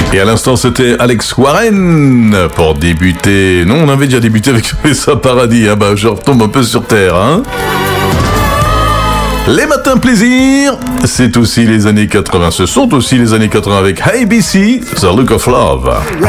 Et à l'instant, c'était Alex Warren pour débuter. Non, on avait déjà débuté avec Vanessa Paradis. Ah bah, je retombe un peu sur terre, hein. Les matins plaisir, c'est aussi les années 80. Ce sont aussi les années 80 avec Hey BC, The Look of Love.